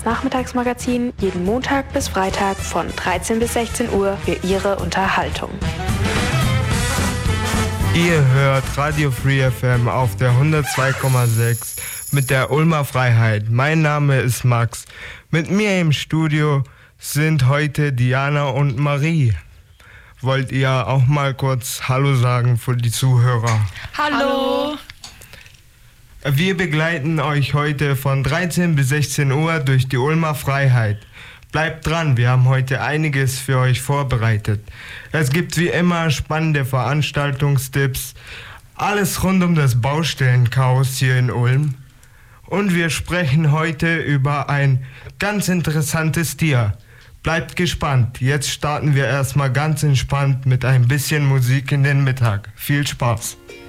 Nachmittagsmagazin jeden Montag bis Freitag von 13 bis 16 Uhr für Ihre Unterhaltung. Ihr hört Radio Free FM auf der 102,6 mit der Ulmer Freiheit. Mein Name ist Max. Mit mir im Studio sind heute Diana und Marie. Wollt ihr auch mal kurz Hallo sagen für die Zuhörer? Hallo! Wir begleiten euch heute von 13 bis 16 Uhr durch die Ulmer Freiheit. Bleibt dran, wir haben heute einiges für euch vorbereitet. Es gibt wie immer spannende Veranstaltungstipps, alles rund um das Baustellenchaos hier in Ulm. Und wir sprechen heute über ein ganz interessantes Tier. Bleibt gespannt, jetzt starten wir erstmal ganz entspannt mit ein bisschen Musik in den Mittag. Viel Spaß!